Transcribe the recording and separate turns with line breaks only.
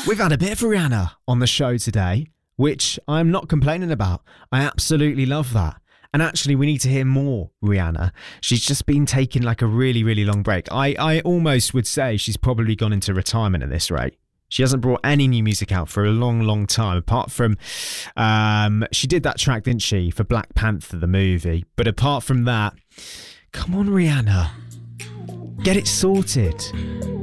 We've had a bit of Rihanna on the show today, which I'm not complaining about. I absolutely love that. And actually, we need to hear more Rihanna. She's just been taking like a really, really long break. I almost would say she's probably gone into retirement at this rate. She hasn't brought any new music out for a long, long time, apart from, she did that track, didn't she, for Black Panther, the movie. But apart from that, come on, Rihanna. Get it sorted.